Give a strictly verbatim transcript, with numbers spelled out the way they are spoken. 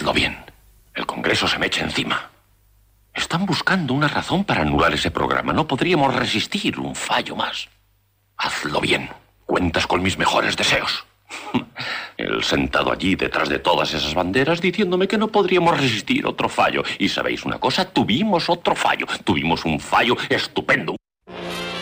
Hazlo bien. El Congreso se me echa encima. Están buscando una razón para anular ese programa. No podríamos resistir un fallo más. Hazlo bien. Cuentas con mis mejores deseos. Él sentado allí detrás de todas esas banderas diciéndome que no podríamos resistir otro fallo. Y ¿sabéis una cosa? Tuvimos otro fallo. Tuvimos un fallo estupendo.